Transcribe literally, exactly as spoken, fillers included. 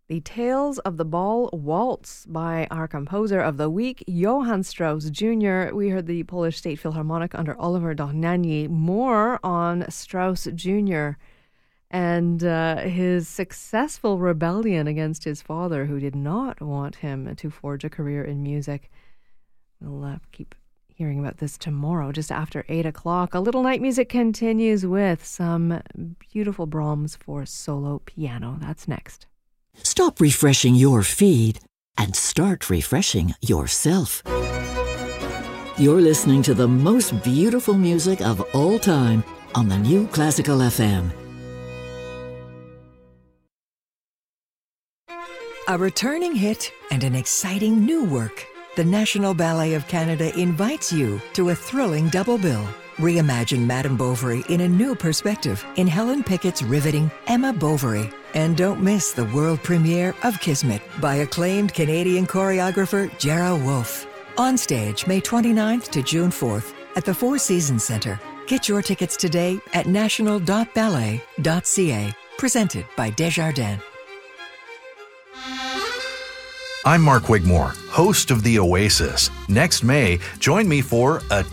The Tales of the Ball Waltz by our composer of the week, Johann Strauss Junior We heard the Polish State Philharmonic under Oliver Dohnányi. More on Strauss Junior and uh, his successful rebellion against his father, who did not want him to forge a career in music. We'll uh, keep hearing about this tomorrow, just after eight o'clock. A Little Night Music continues with some beautiful Brahms for solo piano. That's next. Stop refreshing your feed and start refreshing yourself. You're listening to the most beautiful music of all time on the New Classical F M. A returning hit and an exciting new work. The National Ballet of Canada invites you to a thrilling double bill. Reimagine Madame Bovary in a new perspective in Helen Pickett's riveting Emma Bovary. And don't miss the world premiere of Kismet by acclaimed Canadian choreographer Jera Wolf. On stage May twenty-ninth to June fourth at the Four Seasons Centre. Get your tickets today at national dot ballet dot c a. Presented by Desjardins. I'm Mark Wigmore, host of The Oasis. Next May, join me for a